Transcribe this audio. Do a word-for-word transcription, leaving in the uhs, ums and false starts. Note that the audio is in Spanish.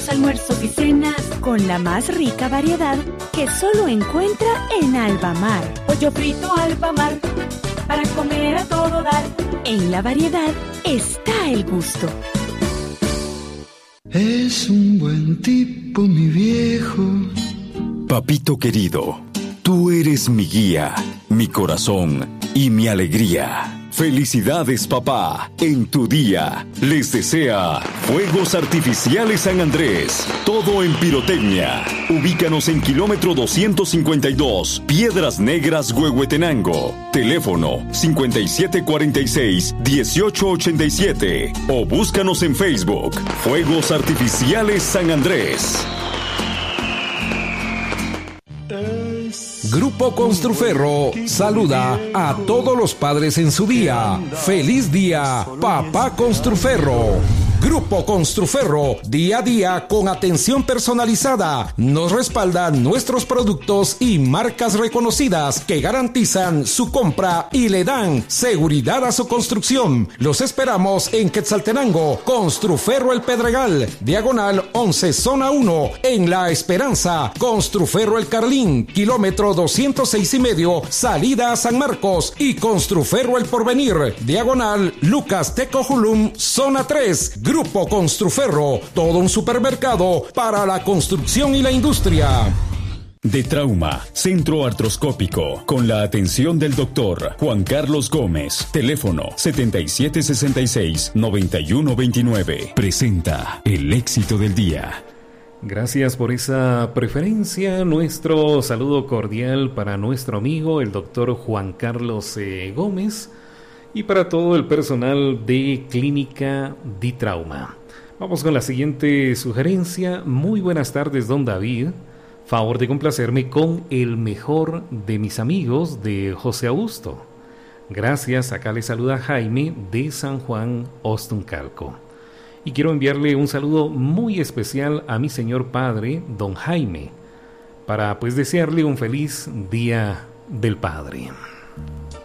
Almuerzos y cenas con la más rica variedad que solo encuentra en Albamar. Pollo frito Albamar, para comer a todo dar. En la variedad está el gusto. Es un buen tipo, mi viejo. Papito querido, tú eres mi guía, mi corazón y mi alegría. Felicidades, papá, en tu día. Les desea Fuegos Artificiales San Andrés. Todo en pirotecnia. Ubícanos en kilómetro doscientos cincuenta y dos, Piedras Negras, Huehuetenango. Teléfono cincuenta y siete cuarenta y seis, dieciocho ochenta y siete. O búscanos en Facebook. Fuegos Artificiales San Andrés. Grupo Construferro saluda a todos los padres en su día. ¡Feliz día, Papá Construferro! Grupo Construferro, día a día con atención personalizada. Nos respaldan nuestros productos y marcas reconocidas que garantizan su compra y le dan seguridad a su construcción. Los esperamos en Quetzaltenango, Construferro El Pedregal, diagonal once, zona uno, en La Esperanza, Construferro El Carlín, kilómetro doscientos seis y medio, salida a San Marcos, y Construferro El Porvenir, diagonal Lucas Tecojulum, zona tres. Grupo Construferro, todo un supermercado para la construcción y la industria. De Trauma, Centro Artroscópico, con la atención del doctor Juan Carlos Gómez. Teléfono setenta y siete sesenta y seis, noventa y uno veintinueve. Presenta el éxito del día. Gracias por esa preferencia. Nuestro saludo cordial para nuestro amigo, el doctor Juan Carlos eh, Gómez, y para todo el personal de Clínica Di Trauma. Vamos con la siguiente sugerencia. Muy buenas tardes, don David. Favor de complacerme con el mejor de mis amigos de José Augusto. Gracias, acá le saluda Jaime de San Juan, Ostuncalco. Y quiero enviarle un saludo muy especial a mi señor padre, don Jaime, para pues desearle un feliz Día del Padre.